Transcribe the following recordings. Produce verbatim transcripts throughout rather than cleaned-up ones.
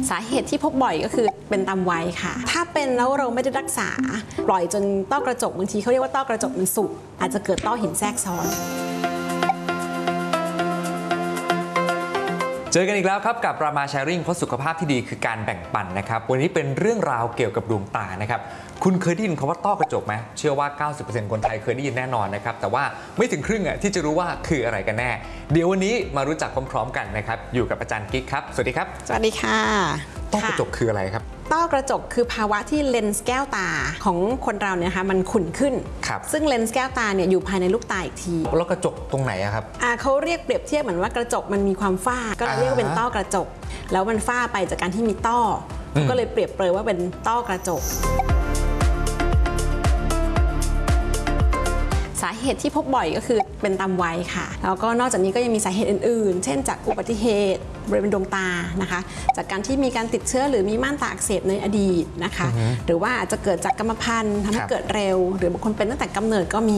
สาเหตุที่พบบ่อยก็คือเป็นตามวัยค่ะถ้าเป็นแล้วเราไม่ได้รักษาปล่อยจนต้อกระจกบางทีเขาเรียกว่าต้อกระจกมันสุกอาจจะเกิดต้อหินแทรกซ้อนเจอกันอีกแล้วครับกับรามาแชร์ริ่งเพราะสุขภาพที่ดีคือการแบ่งปันนะครับวันนี้เป็นเรื่องราวเกี่ยวกับดวงตานะครับคุณเคยได้ยินคำว่าต้อกระจกไหมเชื่อว่า เก้าสิบเปอร์เซ็นต์ คนไทยเคยได้ยินแน่นอนนะครับแต่ว่าไม่ถึงครึ่งอ่ะที่จะรู้ว่าคืออะไรกันแน่เดี๋ยววันนี้มารู้จักพร้อมๆกันนะครับอยู่กับอาจารย์กิ๊กครับสวัสดีครับสวัสดีค่ะต้อกระจกคืออะไรครับต้อกระจกคือภาวะที่เลนส์แก้วตาของคนเราเนี่ยนะคะมันขุ่นขึ้นซึ่งเลนส์แก้วตาเนี่ยอยู่ภายในลูกตาอีกทีแล้วกระจกตรงไหนอะครับอ่าเขาเรียกเปรียบเทียบเหมือนว่ากระจกมันมีความฝ้าก็เรียกว่าเป็นต้อกระจกแล้วมันฝ้าไปจากการที่มีต้อก็เลยเปรียบเปรยว่าเป็นต้อกระจกสาเหตุที่พบบ่อยก็คือเป็นตามวัยค่ะแล้วก็นอกจากนี้ก็ยังมีสาเหตุอื่นๆเช่นจากอุบัติเหตุบริเวณดวงตานะคะจากการที่มีการติดเชื้อหรือมีม่านตาอักเสบในอดีตนะคะหรือว่าอาจจะเกิดจากกรรมพันธุ์ทำให้เกิดเร็วหรือบางคนเป็นตั้งแต่กำเนิดก็มี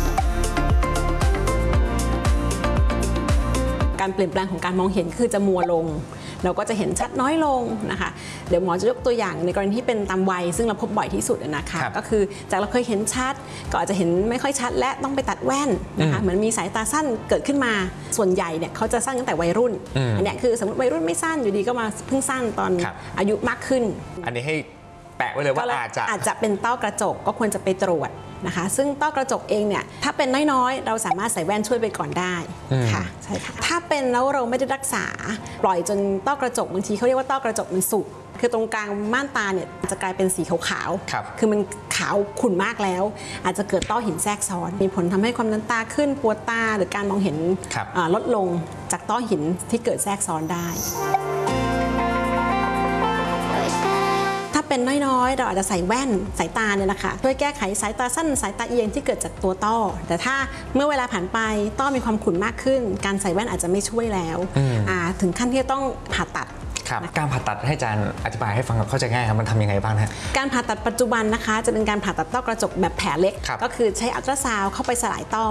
การเปลี่ยนแปลงของการมองเห็นคือจะมัวลงเราก็จะเห็นชัดน้อยลงนะคะเดี๋ยวหมอจะยกตัวอย่างในกรณีที่เป็นตามวัยซึ่งเราพบบ่อยที่สุดนะคะก็คือจากเราเคยเห็นชัดก็อาจจะเห็นไม่ค่อยชัดและต้องไปตัดแว่นนะคะเหมือนมีสายตาสั้นเกิดขึ้นมาส่วนใหญ่เนี่ยเขาจะสั้นตั้งแต่วัยรุ่นอันนี้คือสมมติวัยรุ่นไม่สั้นอยู่ดีก็มาเพิ่งสั้นตอนอายุมากขึ้นอันนี้ให้แปะไว้เลยว่าอาจจะอาจจะเป็นต้อกระจกก็ควรจะไปตรวจนะคะซึ่งต้อกระจกเองเนี่ยถ้าเป็นน้อยๆเราสามารถใส่แว่นช่วยไปก่อนได้ค่ะใช่ค่ะถ้าเป็นแล้วเราไม่ได้รักษาปล่อยจนต้อกระจกบางทีเขาเรียกว่าต้อกระจกมันสุกคือตรงกลางม่านตาเนี่ยจะกลายเป็นสีขาวๆคือมันขาวขุ่นมากแล้วอาจจะเกิดต้อหินแทรกซ้อนมีผลทำให้ความดันตาขึ้นปวดตาหรือการมองเห็นลดลงจากต้อหินที่เกิดแทรกซ้อนได้ถ้าเป็นน้อยๆเราอาจจะใส่แว่นสายตาเนี่ยนะคะช่วยแก้ไขสายตาสั้นสายตาเอียงที่เกิดจากตัวต้อแต่ถ้าเมื่อเวลาผ่านไปต้อมีความขุ่นมากขึ้นการใส่แว่นอาจจะไม่ช่วยแล้วถึงขั้นที่จะต้องผ่าตัดการผ่าตัดให้อาจารย์อธิบายให้ฟังเข้าใจง่ายครับมันทำยังไงบ้างฮะการผ่าตัดปัจจุบันนะคะจะเป็นการผ่าตัดต้อกระจกแบบแผลเล็กก็คือใช้อัลตราซาวด์เข้าไปสลายต้อ